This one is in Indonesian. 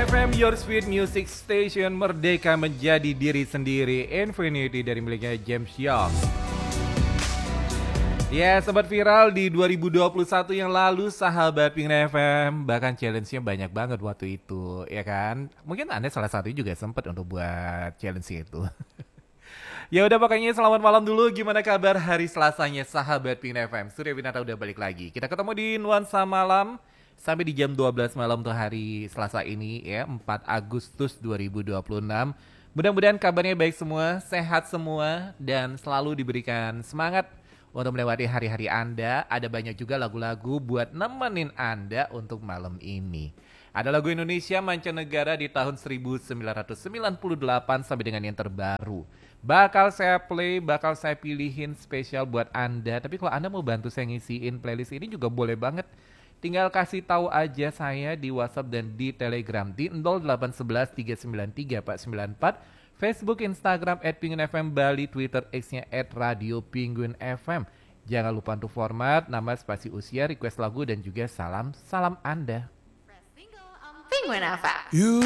FM, your sweet music station, merdeka menjadi diri sendiri. Infinity dari miliknya James Young. Ya, sempat viral di 2021 yang lalu, sahabat Pink FM. Bahkan challenge-nya banyak banget waktu itu, ya kan? Mungkin Anda salah satu juga sempat untuk buat challenge itu. Ya udah, pokoknya selamat malam dulu. Gimana kabar hari Selasanya sahabat Pink FM? Surya Winata udah balik lagi. Kita ketemu di Nuansa Malam sampai di jam 12 malam tuh hari Selasa ini ya, 4 Agustus 2026. Mudah-mudahan kabarnya baik semua, sehat semua, dan selalu diberikan semangat untuk melewati hari-hari Anda. Ada banyak juga lagu-lagu buat nemenin Anda untuk malam ini. Ada lagu Indonesia mancanegara di tahun 1998 sampai dengan yang terbaru. Bakal saya play, bakal saya pilihin spesial buat Anda. Tapi kalau Anda mau bantu saya ngisiin playlist ini juga boleh banget. Tinggal kasih tahu aja saya di WhatsApp dan di Telegram di 0811 393 494, Facebook, Instagram @pinguinfm, Bali, Twitter X-nya @radiopinguinfm. Jangan lupa untuk format, nama, spasi usia, request lagu, dan juga salam Anda. Penguin FM.